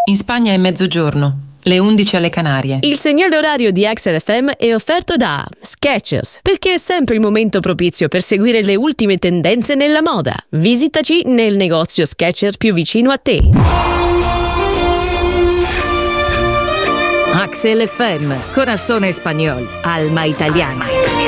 In Spagna è mezzogiorno, le 11 alle Canarie. Il segnale orario di Axel FM è offerto da Skechers, perché è sempre il momento propizio per seguire le ultime tendenze nella moda. Visitaci nel negozio Skechers più vicino a te. Axel FM, corazón español, alma italiana.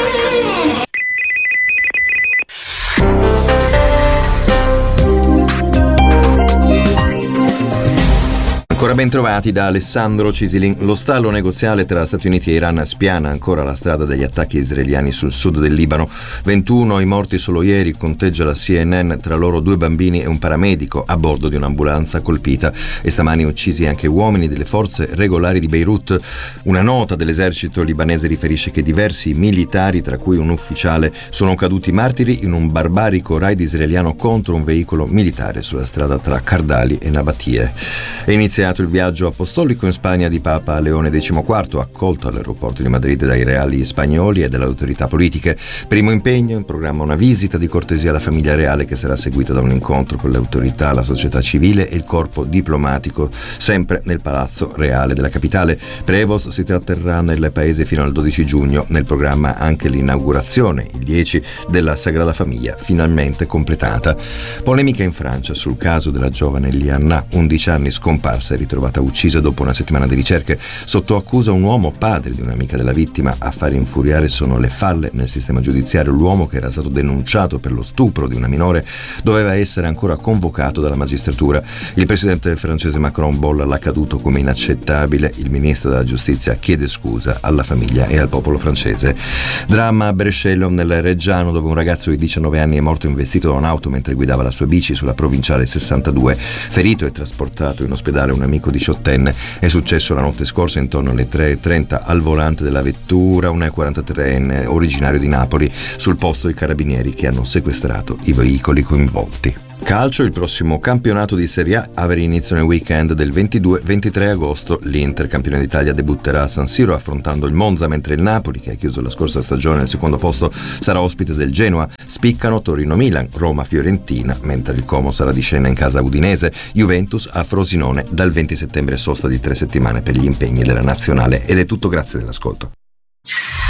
Ancora ben trovati da Alessandro Cisilin. Lo stallo negoziale tra Stati Uniti e Iran spiana ancora la strada degli attacchi israeliani sul sud del Libano. 21 i morti solo ieri, conteggia la CNN, tra loro 2 bambini e un paramedico a bordo di un'ambulanza colpita, e stamani uccisi anche uomini delle forze regolari di Beirut. Una nota dell'esercito libanese riferisce che diversi militari, tra cui un ufficiale, sono caduti martiri in un barbarico raid israeliano contro un veicolo militare sulla strada tra Kardali e Nabatie. È iniziato il viaggio apostolico in Spagna di Papa Leone XIV, accolto all'aeroporto di Madrid dai reali spagnoli e dalle autorità politiche. Primo impegno, in programma una visita di cortesia alla famiglia reale che sarà seguita da un incontro con le autorità, la società civile e il corpo diplomatico, sempre nel Palazzo Reale della capitale. Prevost si tratterrà nel paese fino al 12 giugno, nel programma anche l'inaugurazione, il 10, della Sagrada Famiglia, finalmente completata. Polemica in Francia sul caso della giovane Lianna, 11 anni, scomparsa e ritrovata uccisa dopo una settimana di ricerche. Sotto accusa un uomo, padre di un'amica della vittima. A far infuriare sono le falle nel sistema giudiziario. L'uomo, che era stato denunciato per lo stupro di una minore, doveva essere ancora convocato dalla magistratura. Il presidente francese Macron bolla l'accaduto come inaccettabile. Il ministro della giustizia chiede scusa alla famiglia e al popolo francese. Dramma a Brescello, nel Reggiano, dove un ragazzo di 19 anni è morto investito da un'auto mentre guidava la sua bici sulla provinciale 62. Ferito e trasportato in ospedale un amico 18enne. È successo la notte scorsa intorno alle 3:30 al volante della vettura un 43enne originario di Napoli. Sul posto i carabinieri che hanno sequestrato i veicoli coinvolti. Calcio, il prossimo campionato di Serie A avrà inizio nel weekend del 22-23 agosto. L'Inter, campione d'Italia, debutterà a San Siro affrontando il Monza, mentre il Napoli, che ha chiuso la scorsa stagione al secondo posto, sarà ospite del Genoa. Spiccano Torino-Milan, Roma-Fiorentina, mentre il Como sarà di scena in casa udinese. Juventus a Frosinone dal 20 settembre, sosta di 3 settimane per gli impegni della nazionale. Ed è tutto, grazie dell'ascolto.